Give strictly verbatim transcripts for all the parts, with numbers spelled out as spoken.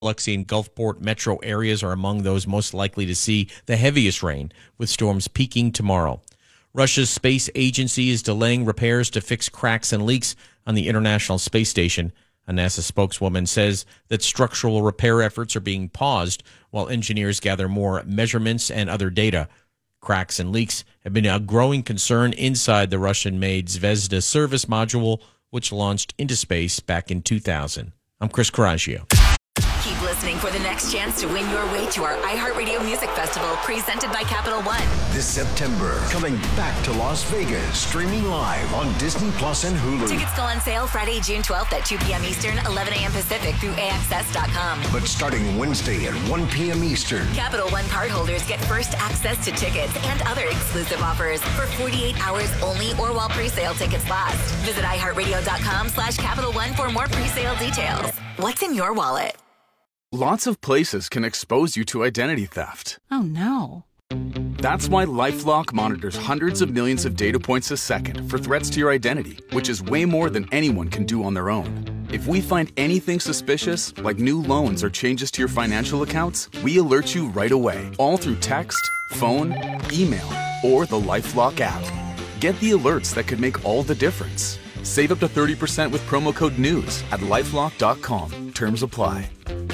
Biloxi and Gulfport metro areas are among those most likely to see the heaviest rain, with storms peaking tomorrow. Russia's space agency is delaying repairs to fix cracks and leaks on the International Space Station. A NASA spokeswoman says that structural repair efforts are being paused while engineers gather more measurements and other data. Cracks and leaks have been a growing concern inside the Russian-made Zvezda service module, which launched into space back in two thousand. I'm Chris Coraggio. Keep listening for the next chance to win your way to our iHeartRadio Music Festival, presented by Capital One. This September, coming back to Las Vegas, streaming live on Disney Plus and Hulu. Tickets go on sale Friday, June twelfth at two p.m. Eastern, eleven a.m. Pacific through A X S dot com. But starting Wednesday at one p.m. Eastern, Capital One cardholders get first access to tickets and other exclusive offers for forty-eight hours only or while pre-sale tickets last. Visit iHeartRadio.com slash Capital One for more pre-sale details. What's in your wallet? Lots of places can expose you to identity theft. Oh, no. That's why LifeLock monitors hundreds of millions of data points a second for threats to your identity, which is way more than anyone can do on their own. If we find anything suspicious, like new loans or changes to your financial accounts, we alert you right away, all through text, phone, email, or the LifeLock app. Get the alerts that could make all the difference. Save up to thirty percent with promo code NEWS at lifelock dot com. Terms apply.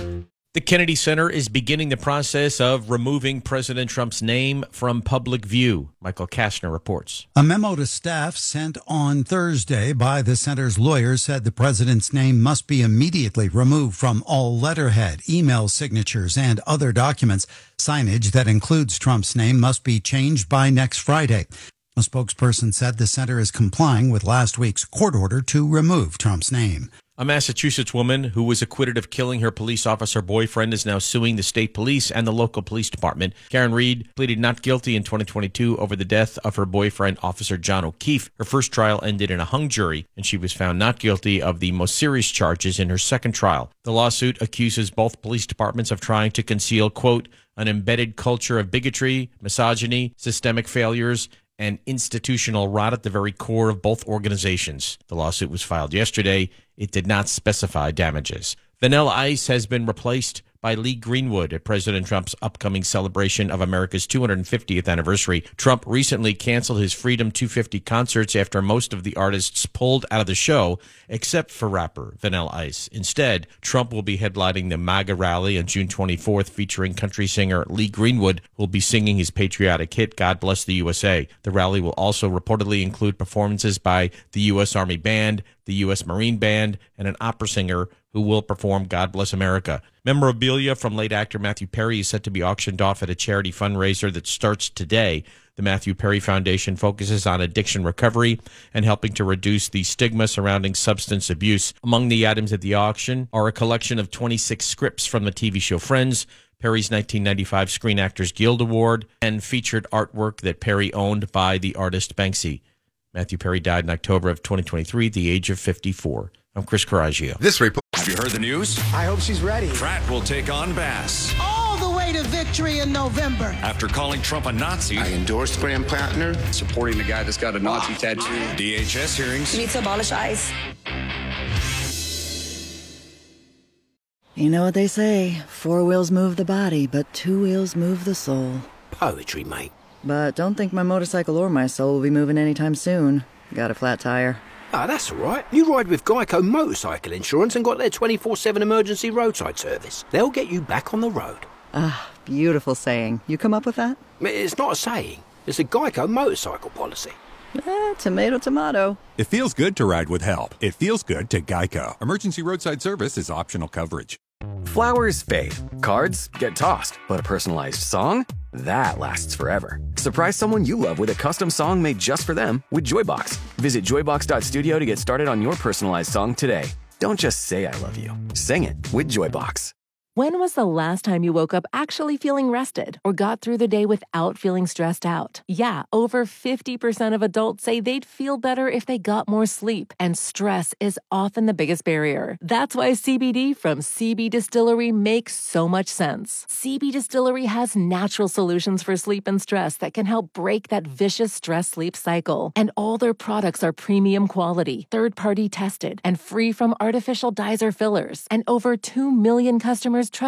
The Kennedy Center is beginning the process of removing President Trump's name from public view. Michael Kastner reports. A memo to staff sent on Thursday by the center's lawyers said the president's name must be immediately removed from all letterhead, email signatures, and other documents. Signage that includes Trump's name must be changed by next Friday. A spokesperson said the center is complying with last week's court order to remove Trump's name. A Massachusetts woman who was acquitted of killing her police officer boyfriend is now suing the state police and the local police department. Karen Reed pleaded not guilty in twenty twenty-two over the death of her boyfriend, Officer John O'Keefe. Her first trial ended in a hung jury, and she was found not guilty of the most serious charges in her second trial. The lawsuit accuses both police departments of trying to conceal, quote, an embedded culture of bigotry, misogyny, systemic failures, and institutional rot at the very core of both organizations. The lawsuit was filed yesterday. It did not specify damages. Vanilla Ice has been replaced by Lee Greenwood at President Trump's upcoming celebration of America's two hundred fiftieth anniversary. Trump recently canceled his Freedom two fifty concerts after most of the artists pulled out of the show, except for rapper Vanilla Ice. Instead, Trump will be headlining the MAGA rally on June twenty-fourth, featuring country singer Lee Greenwood, who will be singing his patriotic hit, God Bless the U S A. The rally will also reportedly include performances by the U S Army Band, the U S Marine Band, and an opera singer who will perform God Bless America. Memorabilia from late actor Matthew Perry is set to be auctioned off at a charity fundraiser that starts today. The Matthew Perry Foundation focuses on addiction recovery and helping to reduce the stigma surrounding substance abuse. Among the items at the auction are a collection of twenty-six scripts from the T V show Friends, Perry's nineteen ninety-five Screen Actors Guild Award, and featured artwork that Perry owned by the artist Banksy. Matthew Perry died in October of twenty twenty-three at the age of fifty-four. I'm Chris Coraggio. This report. Have you heard the news? I hope she's ready. Pratt will take on Bass. All the way to victory in November. After calling Trump a Nazi. I endorsed Graham Plattner. Supporting the guy that's got a Nazi tattoo. D H S hearings. We need to abolish ICE. You know what they say, four wheels move the body, but two wheels move the soul. Poetry, mate. But don't think my motorcycle or my soul will be moving anytime soon. Got a flat tire. Ah, oh, that's all right. You ride with Geico Motorcycle Insurance and got their twenty-four seven emergency roadside service. They'll get you back on the road. Ah, beautiful saying. You come up with that? It's not a saying. It's a Geico motorcycle policy. Eh, tomato, tomato. It feels good to ride with help. It feels good to Geico. Emergency roadside service is optional coverage. Flowers fade. Cards get tossed. But a personalized song? That lasts forever. Surprise someone you love with a custom song made just for them with Joybox. Visit joybox dot studio to get started on your personalized song today. Don't just say I love you. Sing it with Joybox. When was the last time you woke up actually feeling rested or got through the day without feeling stressed out? Yeah, over fifty percent of adults say they'd feel better if they got more sleep, and stress is often the biggest barrier. That's why C B D from C B Distillery makes so much sense. C B Distillery has natural solutions for sleep and stress that can help break that vicious stress-sleep cycle. And all their products are premium quality, third-party tested, and free from artificial dyes or fillers. And over two million customers